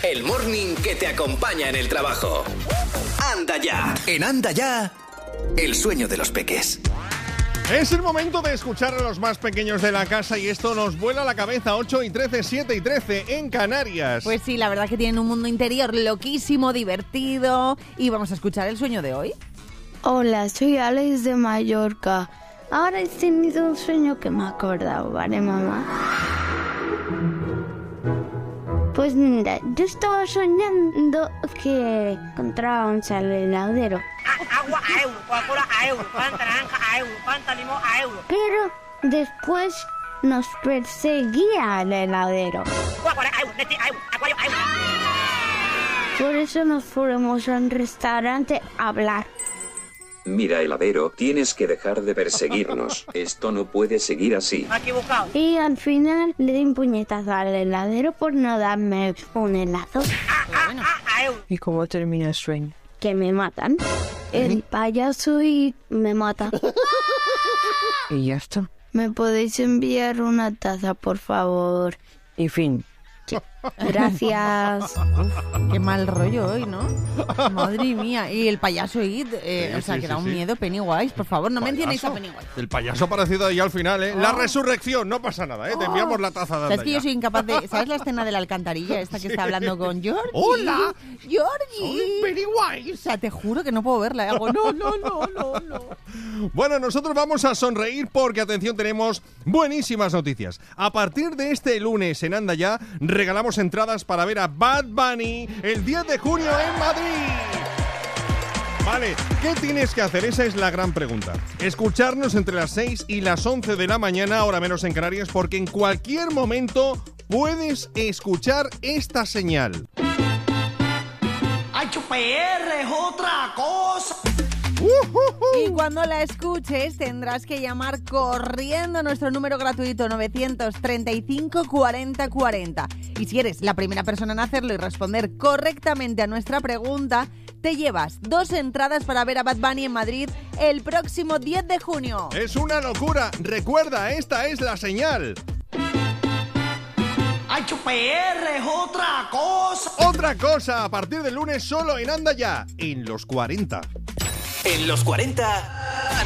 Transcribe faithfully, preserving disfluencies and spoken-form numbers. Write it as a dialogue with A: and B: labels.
A: el morning que te acompaña en el trabajo. Anda ya. En Anda ya, el sueño de los peques.
B: Es el momento de escuchar a los más pequeños de la casa y esto nos vuela la cabeza. Ocho y trece, siete y trece en Canarias.
C: Pues sí, la verdad que tienen un mundo interior loquísimo, divertido. Y vamos a escuchar el sueño de hoy.
D: Hola, soy Alex de Mallorca. Ahora he tenido un sueño que me ha acordado, ¿vale, mamá? Pues mira, yo estaba soñando que encontrábamos al heladero.
E: Agua a euro, Coca-Cola a euro, pan naranja a euro, pan limón a euro.
D: Pero después nos perseguía al heladero.
E: Coca-Cola a euro, leche a euro, acuario a euro.
D: Por eso nos fuimos a un restaurante a hablar.
F: Mira, heladero, tienes que dejar de perseguirnos. Esto no puede seguir así.
E: Me he equivocado.
D: Y al final le di un puñetazo al heladero por no darme un helado.
E: A, a, a, a euro.
G: ¿Y cómo termina el sueño?
D: Que me matan. El payaso y me mata.
G: Y ya está.
D: ¿Me podéis enviar una taza, por favor?
G: Y fin.
C: Sí.
D: Gracias.
C: Uf, qué mal rollo hoy, ¿no? Madre mía. Y el payaso It, eh,
B: Sí,
C: o sea,
B: sí,
C: que
B: sí,
C: da un
B: sí.
C: miedo. Pennywise, por favor, no
B: ¿Payaso?
C: mencionéis a Pennywise.
B: El payaso ha aparecido ahí al final, ¿eh?
C: Oh.
B: La resurrección, no pasa nada, ¿eh? Te enviamos la taza de
C: ¿Sabes
B: Anda
C: que
B: ya.
C: yo soy incapaz de... ¿Sabes la escena de la alcantarilla esta que
B: Sí.
C: está hablando con Georgie?
B: ¡Hola!
C: ¡Georgie!
B: Soy
C: O
B: Pennywise.
C: sea, te juro que no puedo verla. Hago, no, no, no, no, no.
B: Bueno, nosotros vamos a sonreír porque, atención, tenemos buenísimas noticias. A partir de este lunes en Anda Ya, regalamos entradas para ver a Bad Bunny el diez de junio en Madrid. Vale, ¿qué tienes que hacer? Esa es la gran pregunta. Escucharnos entre las seis y las once de la mañana, hora menos en Canarias, porque en cualquier momento puedes escuchar esta señal.
E: H P R es otra cosa.
C: Y cuando la escuches tendrás que llamar corriendo a nuestro número gratuito novecientos treinta y cinco cuarenta cuarenta. Y si eres la primera persona en hacerlo y responder correctamente a nuestra pregunta, te llevas dos entradas para ver a Bad Bunny en Madrid el próximo diez de junio.
B: Es una locura. Recuerda, esta es la señal.
E: H P R es otra cosa.
B: Otra cosa, a partir del lunes solo en Anda Ya, en los cuarenta.
A: En los cuarenta...